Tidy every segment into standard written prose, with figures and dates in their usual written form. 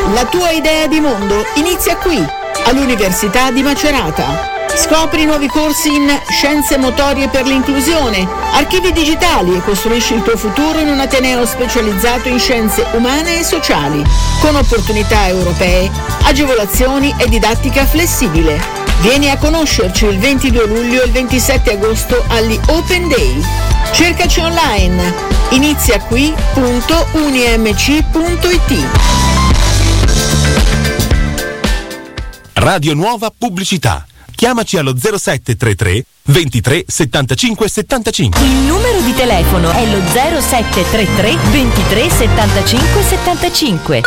La tua idea di mondo inizia qui, all'Università di Macerata. Scopri nuovi corsi in Scienze Motorie per l'Inclusione, Archivi Digitali e costruisci il tuo futuro in un ateneo specializzato in scienze umane e sociali, con opportunità europee, agevolazioni e didattica flessibile. Vieni a conoscerci il 22 luglio e il 27 agosto agli Open Day. Cercaci online, iniziaqui.unimc.it. Radio Nuova Pubblicità. Chiamaci allo 0733 23 75 75. Il numero di telefono è lo 0733 23 75 75.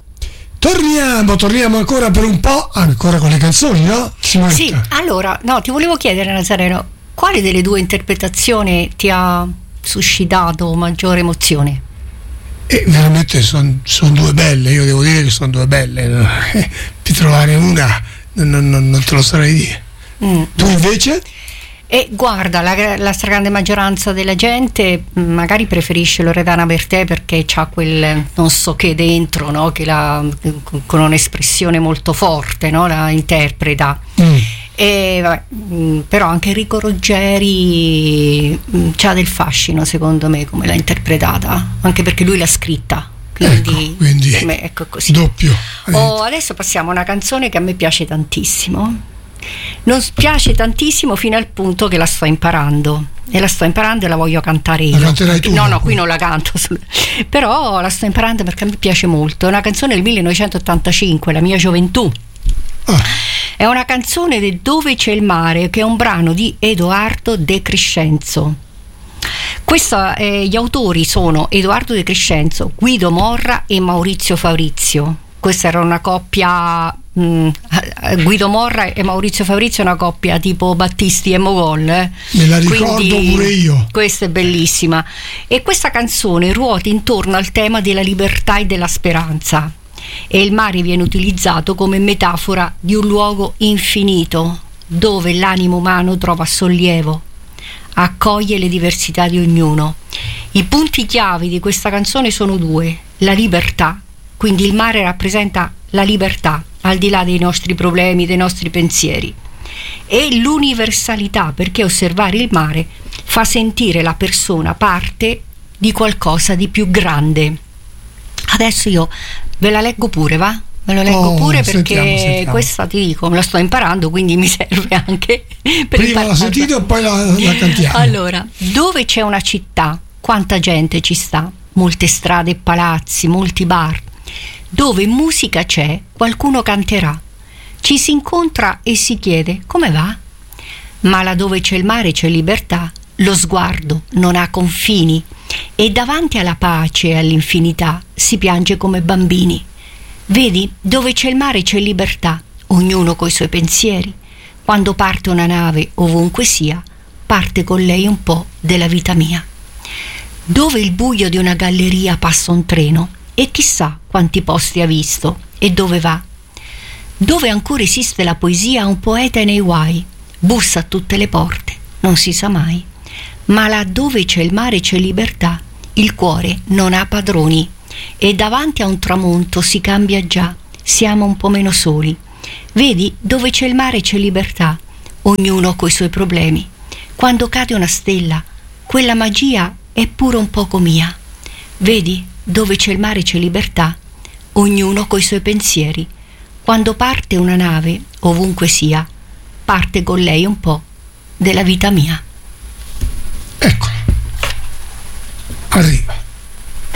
Torniamo ancora per un po', ancora con le canzoni, no? Simonetta? Sì, allora, no, ti volevo chiedere, Nazareno, quale delle due interpretazioni ti ha suscitato maggiore emozione? Veramente sono due belle, io devo dire che sono due belle. Di trovare una non te lo saprei dire. Tu invece? E guarda, la stragrande maggioranza della gente magari preferisce Loredana Bertè perché c'ha quel non so che dentro, no? Che con un'espressione molto forte, no? La interpreta. E, vabbè, però anche Enrico Ruggeri c'ha del fascino, secondo me, come l'ha interpretata, anche perché lui l'ha scritta. Quindi ecco così. Doppio. Adesso passiamo a una canzone che a me piace tantissimo. Non piace tantissimo fino al punto che la sto imparando. E la sto imparando e la voglio cantare io. La canterai tu? No, qui non la canto. Però la sto imparando perché a me piace molto. È una canzone del 1985, La mia gioventù. È una canzone di Dove c'è il mare, che è un brano di Edoardo De Crescenzo. Gli autori sono Edoardo De Crescenzo, Guido Morra e Maurizio Fabrizio. Questa era una coppia, Guido Morra e Maurizio Fabrizio, una coppia tipo Battisti e Mogol. Me la ricordo pure io. Questa è bellissima. E questa canzone ruota intorno al tema della libertà e della speranza. E il mare viene utilizzato come metafora di un luogo infinito, dove l'animo umano trova sollievo, accoglie le diversità di ognuno. I punti chiavi di questa canzone sono due: la libertà, quindi il mare rappresenta la libertà al di là dei nostri problemi, dei nostri pensieri, e l'universalità, perché osservare il mare fa sentire la persona parte di qualcosa di più grande. Adesso io ve la leggo pure, va? Ve lo leggo pure perché sentiamo. Questa, ti dico, me la sto imparando, quindi mi serve anche per prima la sentite e poi la cantiamo. Allora, dove c'è una città, quanta gente ci sta, molte strade e palazzi, molti bar. Dove musica c'è, qualcuno canterà. Ci si incontra e si chiede come va? Ma laddove c'è il mare c'è libertà, lo sguardo non ha confini e davanti alla pace e all'infinità si piange come bambini. Vedi, dove c'è il mare c'è libertà, ognuno coi suoi pensieri. Quando parte una nave, ovunque sia, parte con lei un po' della vita mia. Dove il buio di una galleria passa un treno, e chissà quanti posti ha visto e dove va. Dove ancora esiste la poesia, un poeta è nei guai, bussa a tutte le porte, non si sa mai. Ma laddove c'è il mare c'è libertà, il cuore non ha padroni. E davanti a un tramonto si cambia già, siamo un po' meno soli. Vedi, dove c'è il mare c'è libertà, ognuno coi suoi problemi. Quando cade una stella, quella magia è pure un poco mia. Vedi, dove c'è il mare c'è libertà, ognuno coi suoi pensieri. Quando parte una nave, ovunque sia, parte con lei un po' della vita mia. Ecco, arriva.